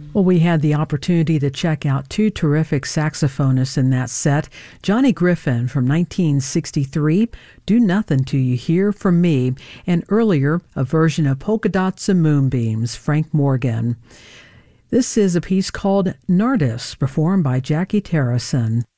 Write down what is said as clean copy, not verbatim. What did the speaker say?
Well, we had the opportunity to check out two terrific saxophonists in that set. Johnny Griffin from 1963, Do Nothing Till You Hear From Me, and earlier, a version of Polka Dots and Moonbeams, Frank Morgan. This is a piece called Nardis, performed by Jackie Terrison.